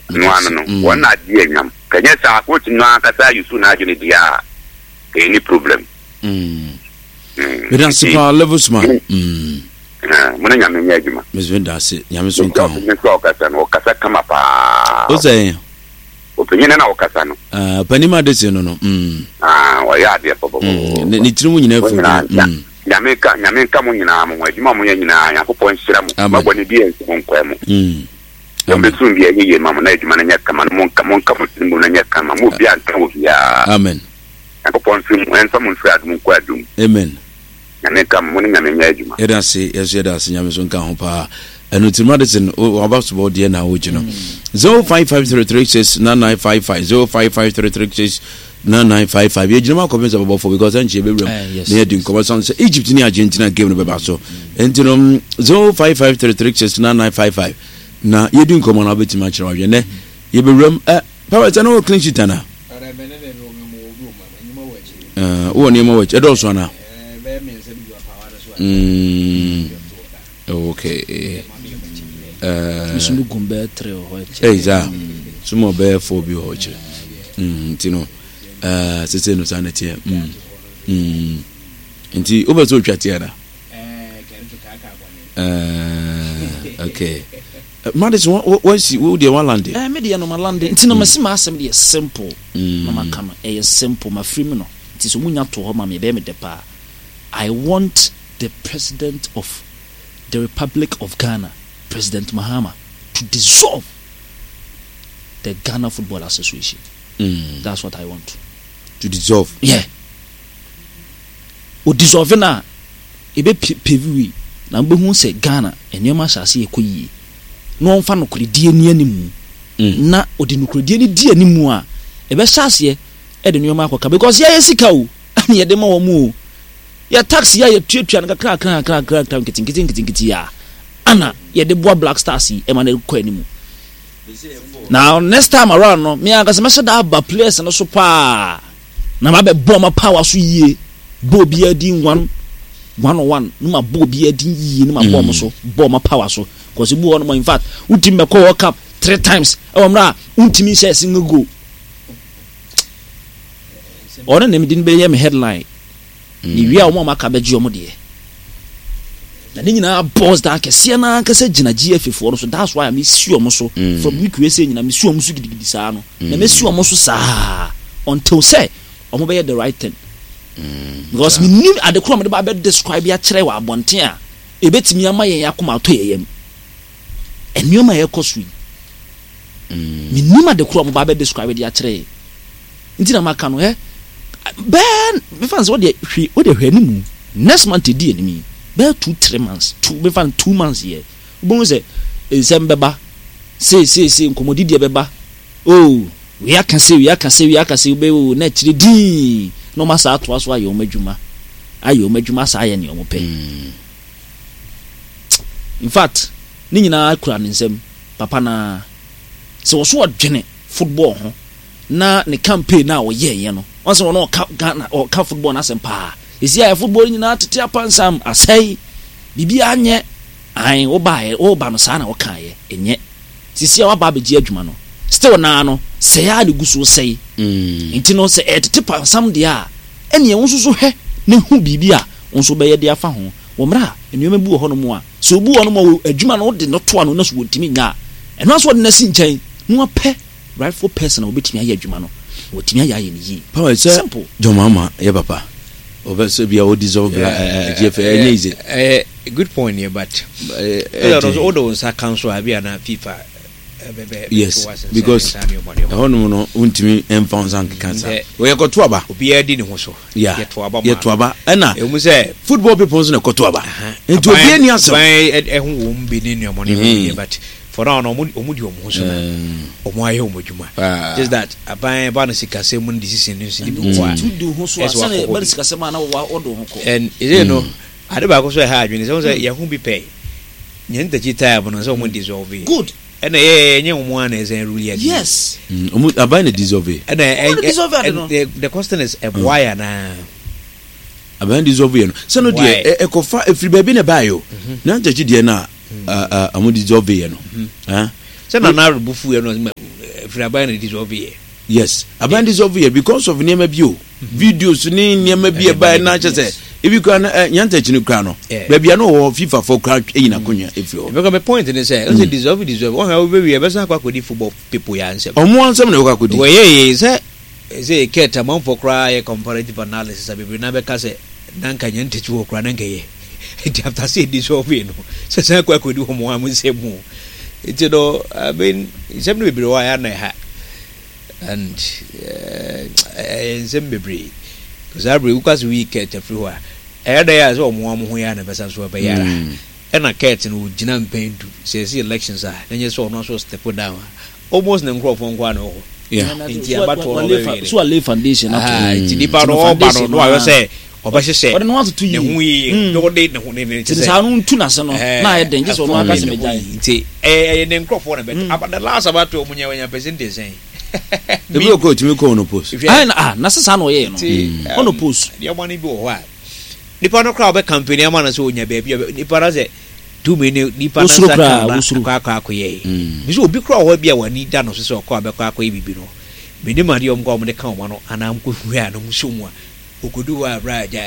no one na die nyam kanya sa coach no akasa yusu na agene dia any problem Medan sipa levels man muna nyame nya adwuma mesvenda se nyame so nka ho nso okasa no okasa kama pa o say openyene na okasa no panima de se no wa ya de popo ni tirimu nyina fu nyame ka mo nyina mo adwuma mo nyina yakopon hyira mo babone bi enso nkwa mo Yombesun bi ayi mama na eduma na nyaka man mon ka mo na nyaka ma mo bi anta wo bia amen akopon sim enso mo nfra adum kwa adum amen nyame ka mo nyame nya eduma edase yesu nyame so nka ho pa enu timadison obaso de na wo gino 0553369955 0553369955 ye gino ma comments about for because anche be rem na ye din conversation say Egypt ni Argentina game no be ba so entino 0553369955 na ye din komo na betima kire wa ne ye be rem power tana clean sheet na wo ni mo wachi edo so na okay Misumu gumbe 3 ho za sumo be 4 bi ho che tino sese no sanete nti obezo twate na okay Madis what see we dey one land me dey no land nti no masima asem dey simple no makama simple ma free me no nti so munya to ho ma me be me depa I want the president of the Republic of Ghana, President Mahama, to dissolve the Ghana Football Association. That's what I want. To dissolve? Yeah. O dissolve na ebe pevi na mbe hu se Ghana enema shase ekoyi. No mfa no kredie ni animu. Na odi no kredie ni di animu a ebe shase e de nyoma akoka because ya yesika o. Ye de ma wo mu o. Ya taxi ya tuatua na kra kitin ya ana ya de boa Black Stars e ma na ko animu. Now next time around no me aka se ma shada ba players no so pa na ma be bo ma power so yie bo bi adin 1-1 no ma bo bi adin yie no ma bo mo so bo ma power so cause bu no in fact ultimate me call World Cup 3 times e wo mra ultimate share single go ona nem din be ye me headline ni wi a wo ma ka be ji o mo de na ni nyina boss da kese na kese gina GF4 no so that's why I miss you so from week we say nyina miss you so gidigidi sa no na miss you so sa until say omo be the right thing because me nim at the chrome de ba be describe ya kire wa abonten a ebetimi ama yen yakoma to yeyem enioma ye kosui me nim at the chrome ba be describe ya kire ntina maka no ben me fans what dey hwe ni mu next month di enimi be 2-3 months 2 months here bon say Zembeba say nkomodi die beba oh we aka say be na chiri din no ma sa to aso ayo madwuma sa aye ne omo pe in fact ni nyina akura ne nsem papa na se wo so odwene football ho na ne campaign na wo ye no once no Ghana or ka football na sempa isi ya football nyina tete apansam asai bibi anye ai oba no sa na wo kan ye enye sisi ya waba beji adwuma no still na no se ya de guso sei nti no se tete pansam de a ene won so hwe ne hu bibi a won so be ye de afa ho wo mra enuoma bu ho no mo a so bu ho no mo adwuma no de no to ano na so wotimi nya eno so de na si nchen no pe rightful person obetimi aye adwuma no wotimi aye ne yi power simple John Mama ye papa obese bia o dissolve GF easy good point here but all those council abia na FIFA yes because hono no untimi enfound sank cancer we go to aba obi adi ne ho so ye to aba na emu say football people na go to aba enti obi ani asem ho wo mbi ne no money but for now omu di omu so na omu aye omu djuma just that aban ba no sikase mu decision no si bi kwa to do ho so asane ba sikase ma na wa odo ho ko and you know ade ba ko so ha adwene so say ya hu bi pay nyenta chita bo no so omu dissolve good and nye omu ana esen rule ya yes omu aban dissolve and the question is a wire na aban dissolve no se no de ekofa efri ba bi na ba yo na ntachi de na amu dissolve ye no se na na rubufu ye no If I dissolve here. Yes, aban dissolve here because of niema bio. Videos ni niema bi e ba na che say if you can nyanta chinu kra no. Baby no FIFA for kra nyina konya if you. Because my point is say, dissolve. Oh, how we be say akwa football people ya ansem. Omo ansem na akwa kodi. We say get amount for cry comparative analysis abi na be ka say nanka nyanta chiwo kra nanka ye. It after say dissolve no. Say akwa kodi homo amusemu. It I mean, somebody be why na ha. And Zimbabwe because every because we get everywhere. There is all more here and best so by and a cat and would Jinan pain to say elections are and you saw not so step down almost no crop on one. Yeah, so a live foundation. It's the part of all but no I say or say I don't want to you we don't date the sound to national na den just one person me die then crop one about the last about to when you present saying the real go to me go on post. Na sasa no ye no. On post. The money be why. The panel crowd company amana so nya baby. The para say 2 minutes the panel kwa ye. Biso obi crowd wa bia wani da no so kwa be kwa bibi no. Me ni mari om kwa mo de kan wa no ana am ko hu ya no muso mu a. Okodu wa bra ja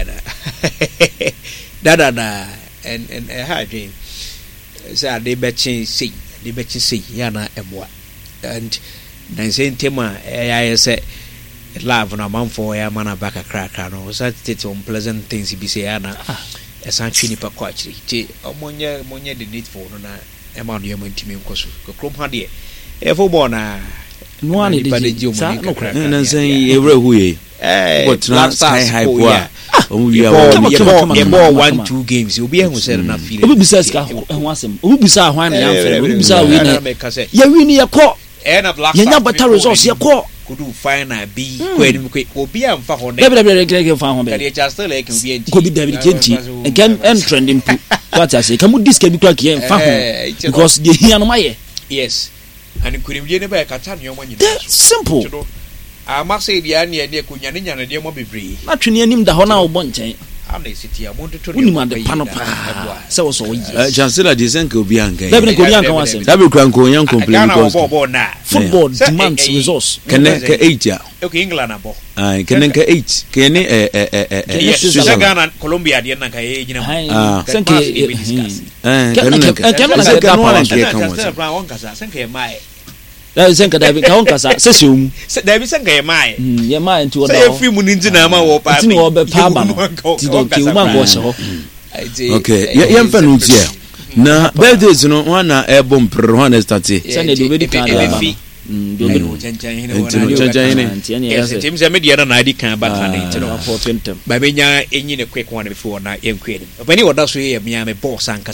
na. Da and ha dream. Say they betching see ya na emwa. And then saying tema I say love na man for ya man back a crack no so it unpleasant things be say na e san twi nipa kwa chiri ti omonye the need for no na e ma no yamantimi nkoso kokrom ha de e fo bo na no ani de sa no crack na say e wre hu ye but na sky high boy we are 1-2 games obi ehun say na feel obi bisa ska ho asem obi bisa ho na ya fere obi bisa we na ya win ya ko and black yenya better results ya ko could find a B when we obi am fa ho na fa ho be just still like we ko bi David Kenti again and trending to what I say can we disc bi crack here fa ho because the here no maye yes and could be never kata no man simple I must say the ania de kunya ne nyane de mo bebre na twene anim da ho na wo bonchen am na city am to ni man de panopa se wo so wo chancellor de senke obi anka David ko yanka wase David kran ko yan complain because football demands resource can 8 ya okay England abo can 8 can Ghana Colombia de na kai gina senke senke mai senka David ka honkasa se shum se David senka ye mai ye mai nti wo da se free mu ninti na ma wo pa ti no be pa ba no ti do ke wo man go se ho okay ye mfa no tie na birthdays no wana e bom pro wana start se ne do be di kan da ba do be no yes team se media na adi kan ba kan nti no for 20 ba be nya enyi ne quick one before na yenkwe ni ba ni wo da so ye me boss sanka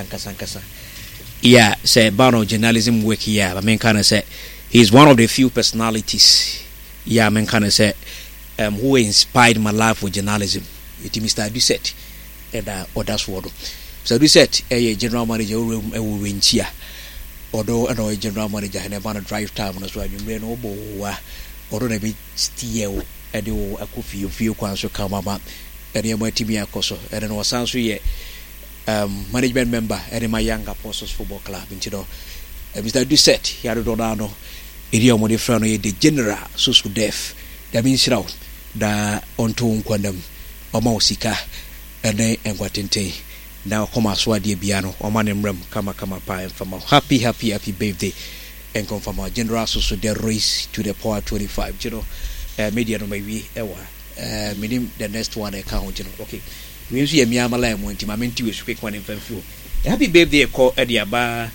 yeah, say about journalism work here. I mean, kind of say he's one of the few personalities. Yeah, I mean, kind of say who inspired my life with journalism. It Mr. Duset, and that's what. So Duset, a general manager, who win here. Although a general manager, and a drive time as well. You may know, although they be still and you a few quants come up, and you might be a coso, and then was sounds ye. Management member at my young Apostles Football Club in Chido. Mr. Duset, he had a donano, idiom of the front the general, so deaf. That means now, the onto quandam, or Mausika, and then and what in tea. Now come as what dear piano, or man and rum, come pie and from a happy birthday, and come from our general so the race to the power 25. Chido, media no maybe ever, medium the next one account, okay. We see a Miamala went to my mentor with quick one in Fanfu. Happy birthday, call Eddie Abba.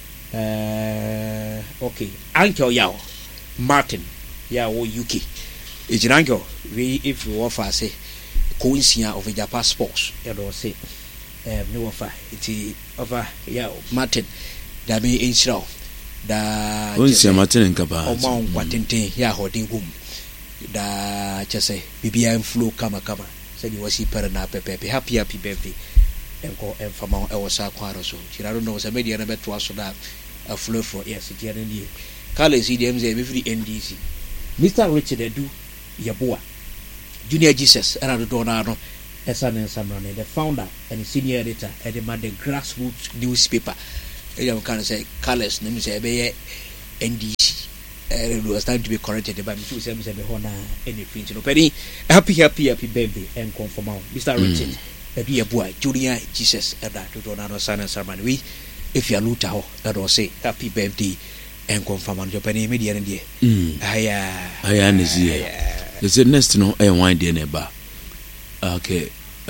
Okay, Uncle Yao Martin, Yao UK. It's an uncle. We, if you offer, say, coincidence of a Japan sports, you say, no offer. It's over Yao Martin. That may in show. The Martin and Kaba, or Mount Watente, Yao Dingum. The just say, BBM flu, come. Said you was he perna pepe happy birthday and go and from our Saquaro so I don't know, some media never to us so that a flow for yes, it's here in the Carlos CDMs every NDC. Mr. Richard Edu Yabua Junior Jesus and I don't know Esan and Samrone, the founder and the senior editor at the grassroots newspaper. You can say Carlos name say NDC it was time to be corrected by Mr. Sam Hona and the Prince. Penny, happy birthday and confirm Mr. Richard, a dear boy, Julia, Jesus, and that to Donald Son and Sermon. If you are Lutao, that will say happy birthday and confirm on your penny media and dear. I am this year. Is it next to know a wine dinner bar? Okay.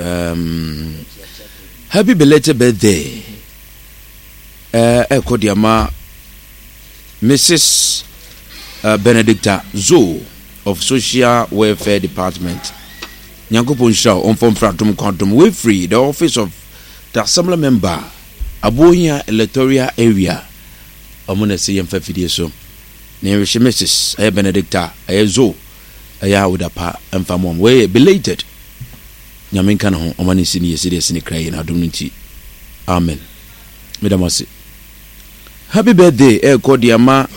Happy belated birthday. Ekodiama Mrs. Benedicta Zo of Social Welfare Department. Nyankopon Shaw on from Fratum Quantum Wayfree, the office of the assembly member, Aboya electoral area. Amuna say yem fafidie so. Near Mrs. Benedicta Zo. Aya with a pa and famom way belated. Nyamin kan ho omani sini yeside sini cry na dumnti. Amen. Medamasi. Happy birthday, Kodiama.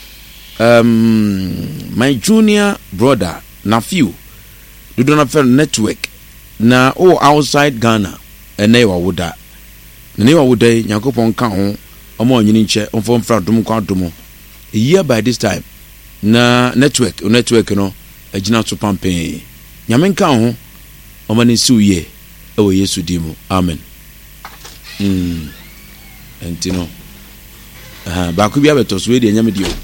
My junior brother, nephew, do not have network. Na outside Ghana, and never would that. Never would they, Yakopon Kaon, Omo Yininche, on from Fratum Quantumo. A year by this time, na network, you know, a Gina to Pampe. Yamen Kaon, Omani Suye, oh, yes, Dimo. Amen. And you know. Bakubi abeto so we nyame dio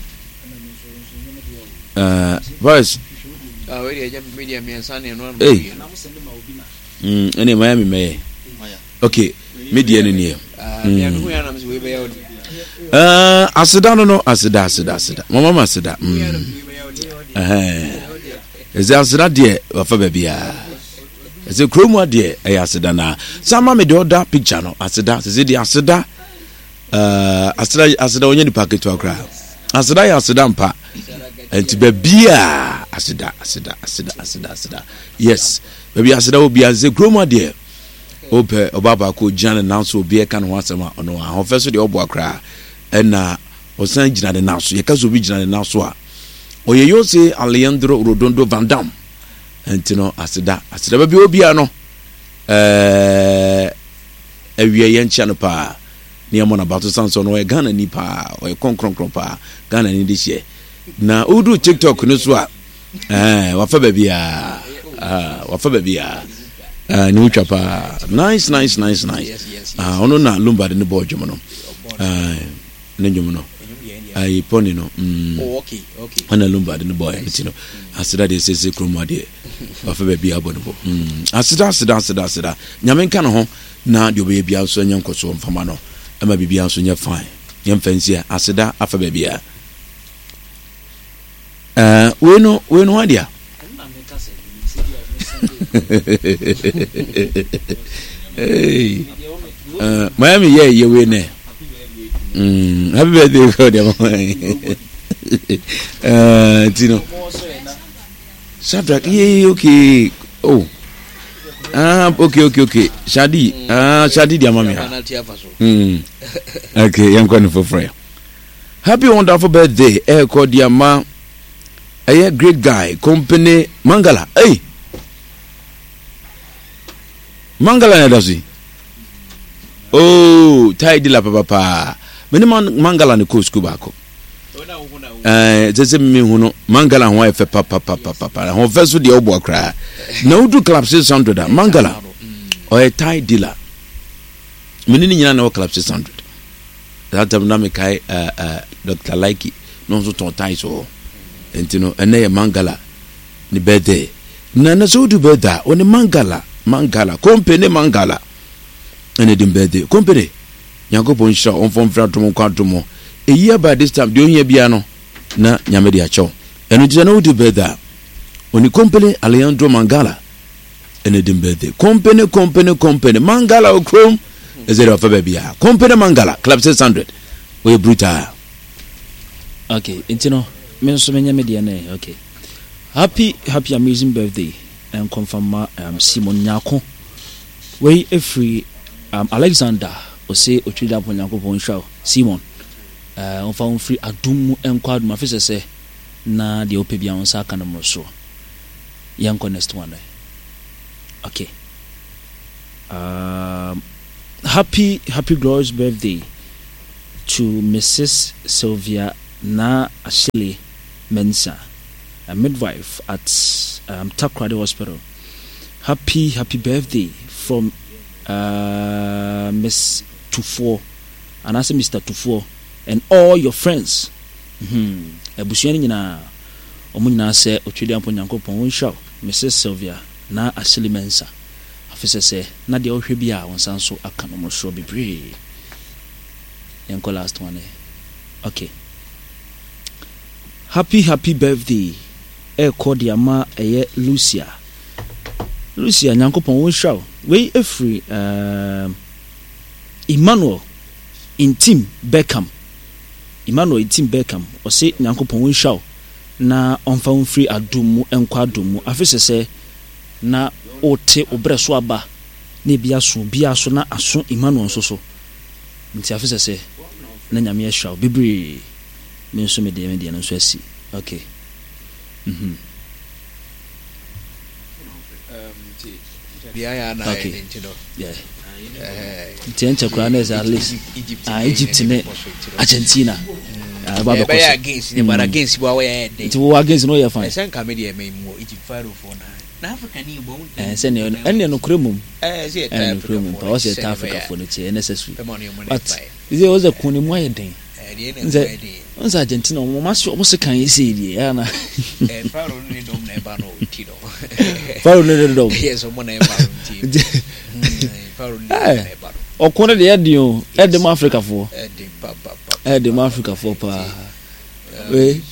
voice we dey media me san ne no ene Miami me okay media ne ne asida no asida mama asida eze asida de wafa babia eze kromu de asida na sama me de order picture no asida se de asida asida onye ni packet akra asida ya asida mpa enti bebia asida yes bebia asida obi aze kroma de ope obaba ko jana na so obi e kan ho asema ono ho feso de obo akra na osan gina de na so ye kaso bi gina de na so a oye yo se Alejandro Rodondo Van Dam enti no asida bebia obi a no awie ye ncha no pa ni amona bato sanso no e Ghana ni pa o e konkron pa Ghana ni dihye na udu TikTok no so a wafa babia ni utwa pa nice ono na lumba de ne bojo no ne njumo no ai poni no okay ana lumba de ne boy mitino asida de sese kroma de wafa babia abono asida nyamen kan ho na de obe bia so nyankoso mfama no ama bibia so nya fine yam fancy asida afa babia we no adia hey Miami ye we ne happy birthday for them Tino Shadrack okay oh okay Shadi dia mami okay yam going for prayer. Happy wonderful birthday Kodiama a great guy company Mangala hey Mangala na dazi oh tidy la papa meni Mangala ni ko school bako zeze mi huno Mangala ho efe papa ho feso de obo akra na udu club 600 Mangala o e tidy la meni ni nyina na club 600 that time na me kai Dr. Laiki no so ton tie so entino ene Mangala ni birthday na so do birthday oni Mangala company Mangala ene dim birthday company Yakopon sha on from Fratum Quantum a year by this time do here bia no na nyame dia cho eno je na do birthday oni company Alejandro Mangala ene dim birthday company Mangala okrom ezero fa bia company Mangala club 600 we brutal okay entino me so menya media na okay happy amazing birthday and confirm Simon Nyako we free Alexander o say otwida pon Yakopon show Simon on fa free adum enkwad ma fese se na de opebia on sa kana mo so yanko next one okay happy glorious birthday to Mrs. Sylvia na Ashili Mensah, a midwife at Takoradi Hospital. Happy birthday from Miss Tufo, and I say Mr. Tufo, and all your friends. Ebusuani nyina omo nyina se otwedi ampo Nyankopon won hwa Mrs. Sylvia na Ashley Mensah afese se na de ohwe bia won sanso aka no mo show bebre yanko last one. Okay, happy birthday Kodiama Lucia Nyankopon won hwa we efri Emmanuel Intim Beckham ose Nyankopon won hwa na onfa won free adumu enkwa adumu afese se na ote obreso aba na bia so na aso Emmanuel so nti afese se na nyame hwa bibiri me nso me de no so asi. Okay. Yeah. Tiencha Kranes at least Egypt ne Argentina. Against no your fine. Send comedy more Egypt for na Africa ni bo send no kremum Africa for the necessary. But is was a kuni mo yeden. Once Argentina almost can you see na Faro ni dom na ba no tido. Faro ni dom. Yes, mo na ba tido. Faro ni na ba. Okone de yadio Edem Africa for. Edem Africa for pa. We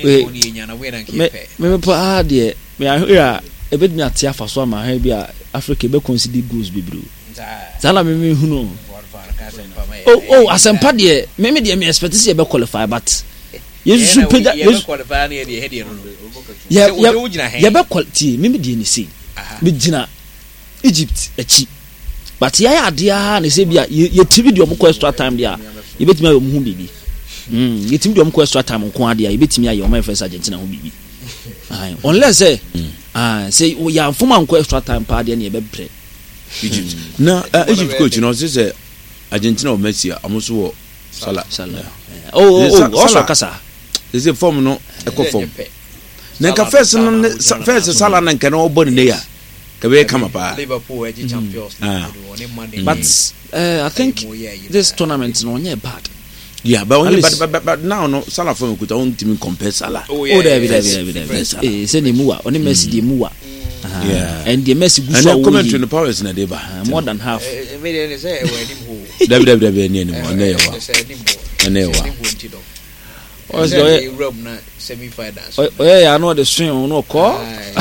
me pa de me ahia e bit me atia fa so ma ha bia Africa be consider goals bibru. Zala me hu no. Oh, asempa de me de me expect say be qualify but yes you pay that yes qualify na de head no. Yeah be quality me de ni say me gina Egypt achi but ya ade ha na say bia ye TV de omko extra time dia ye betimi ayo mu bibi ye TV de omko extra time nko ade ya ye betimi ayo my first Argentina ho bibi unless say o ya fuma nko extra time pa de na ye be bre Egypt na Egypt coach no say Argentina o Messi amuso Salah also kasa they say form no eco form na ka first Salah na nka na obon ne ya ka be kama pa Liverpool champions but I think this tournament no only bad. Yeah, but only but now no Salah form could only team compare Salah. David say ni muwa only Messi di muwa. Yeah, and the Messi go so comment in the powers na deba more than half. David ni anymore na yawa. What's the Europe na semi-finals? I know the string no call.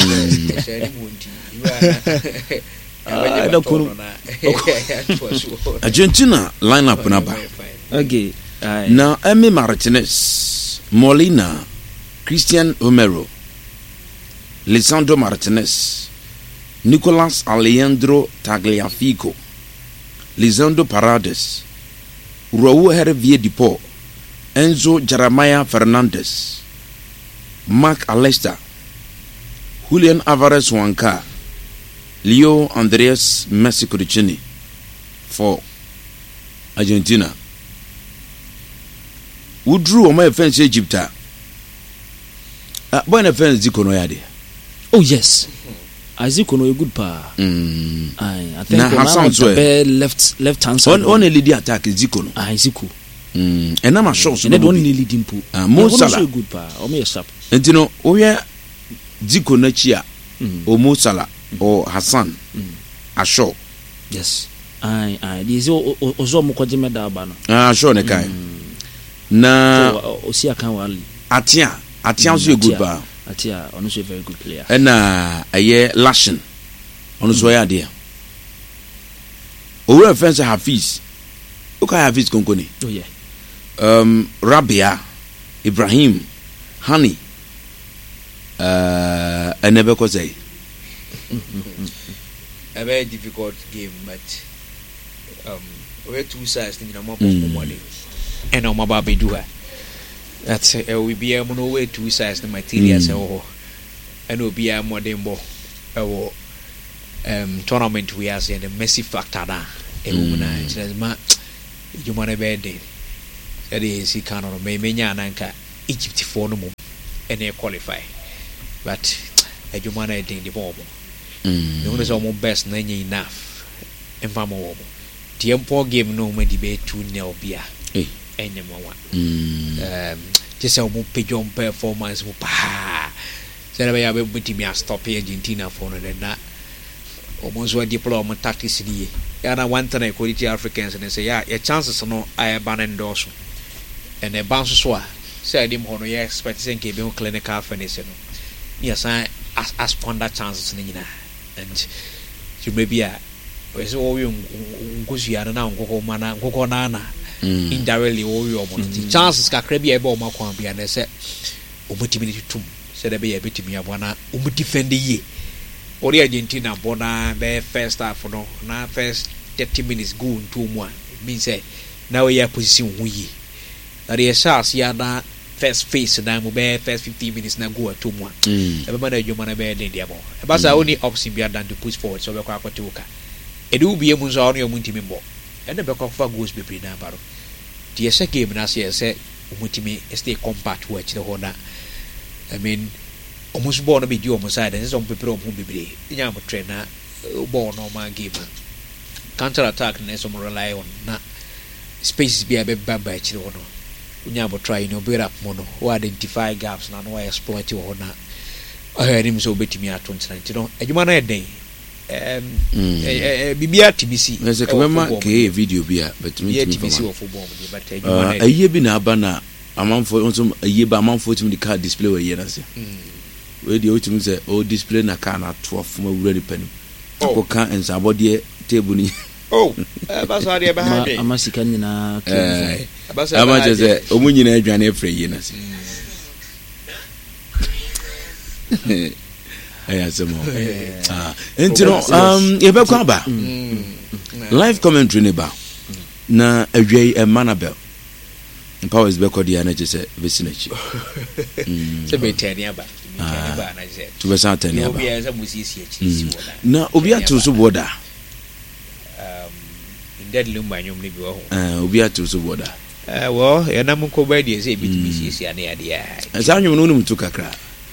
Argentina lineup na ba. Okay. Now Emi Martinez, Molina, Christian Romero, Lisandro Martinez, Nicolas Alejandro Tagliafico, Lisandro Paredes, Raul Hervier Depot, Enzo Jeremiah Fernandez, Mark Alesta, Julian Alvarez Wanka, Leo Andreas Messi Codicini for Argentina. Who drew on my fence Egypt? Boy na fence Zico no yade. Oh yes. Zico no a good pa. I think na Hassan left hand side. On a lead attack Zico no. Zico. And na ma shots no. Don't need him pu. Mo Salah so good pa. O me sharp. Entino o ya Zico na chia. O Mo Salah or Hassan. Asho. Yes. This ozo mo kwaje medal ba no. Asho ne kai. Na Osia kan wali. Atia so a good ba. Atia also a very good player. And aye Lashin. Ono so ya dia. O we fence Hafiz. O ka Hafiz konkoni. Oh yeah. Rabia, Ibrahim, Hani. I never could say. A very difficult game, but we had two sides in the morning. And on my baby do her. That's we be a mono way two sides the materials and will be a more than more tournament we are saying the Messi factor da a woman you want a bad day. That is he cannot may many ananka Egypt for no more. ɛna qualify but adwuma na ɛden de bɔɔ mo ne ho sɛ ɔmo best na nyɛ enough ɛmfa mo wɔ mo tie mpo game no ɔmo de bɛyɛ 2-0 bia ɛnyɛ mo wa kyɛ sɛ ɔmo pɛdwɔm performance mo paa sɛ ɛbɛyɛ bɛtumi a stop Argentina for no na ɔmo nso deploy ɔmo tactics nie yana one thing quality Africans and say yeah your chances no I ban endorse and a bounce so say them hono you expect say ke be clinical finish no yes I as ponder chances ni nyina and you maybe a we say wo nkosu ya na nkoko na indirectly wo we omo chances kakra bia e be omo kwan bia na say omotimi ni tum say da be ya betimi abona omo defend ye ori Argentina bona be first half no na first 30 minutes go into one means say now we are position huyi that is chance ya na first phase na mo be first 15 minutes na go to one everybody you man be dey there e ba say only option be than to push forward so be kwa akotuka e do bi emu so onu emu ntimi mbo e na be kwa fa goals be pre na baro the second game na say omutimi stay compact watch the hoda I mean almost born to be you almost side and some people who be the trainer born no man game counter attack and some rely on na space be a bit bad by children no try no build up mono who identify gaps na no exploit you na I heard him so betimi at 2019 you know adwuma na den bibia TBC there's a camera ke video bia but me TBC of football but adwuma aye bi na aba na amanfo onso aye ba amanfo timi the card display we here na se we dey ultimate say o display na car na 12 from awura ni panim ko kan ensabode table ni basa dey behind me amasika nyina basa ama je omu nyina adwane afre yi na se aya semo entino e be kwa ba live commentary ne ba na awai Manabel powers be kodi ana je se vesinachi se be tani aba to be Satan ya na obi atu so boda inded lumba nyom ni bi wo obi atu so boda wo ya na mun ko ba die se bi siesia na ya dia asa nyom no num tu kakra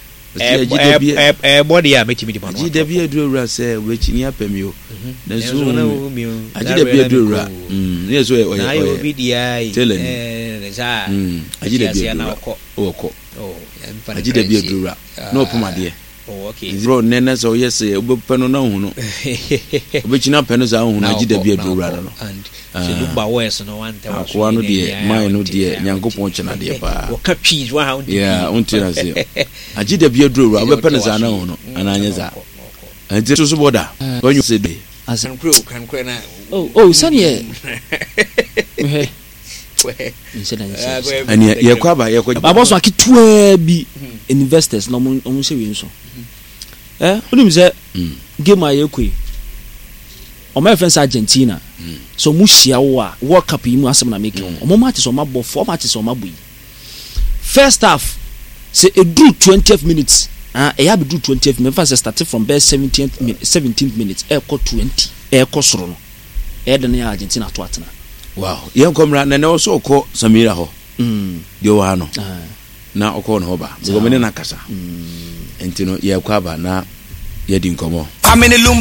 body ya metimi di manu ajida bi adura se we chini apamio na so ajida bi adura ne so o na yo bi dia za ajida bi adura oko ajida bi adura no pomade okay zero nene so yes obepano na hu no obechina peno za hu na ajida bi adura no and se lumba wes no one time akwa no de mai no de nyankopon chena de ba woka peas wa ha yeah unti na se ajida bi adura obepano za na hu no ananye za enti so boda onyu se de asan kro na sanye ani yekwaba aboso akitua bi investors no on se wi nso onim se game ayekwe o my friends Argentina so mu hia wo a World Cup yi mu asem na make o match so mabọ 4 matches so mabọ yi first half say e do 20th minutes e ya be do 20th minutes say start from best 17th minutes e ko 20 e ko soro no e de na Argentina to atena wow yen komra na no so ko Samira ho de wo ha no na okọ no ba go me na kasa entino ye kwaba na ye di nkomo